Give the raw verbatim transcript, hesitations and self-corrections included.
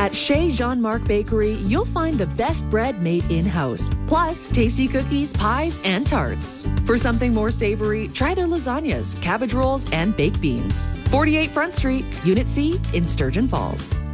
At Chez Jean-Marc Bakery, you'll find the best bread made in-house, plus tasty cookies, pies, and tarts. For something more savory, try their lasagnas, cabbage rolls, and baked beans. forty-eight Front Street, Unit C in Sturgeon Falls.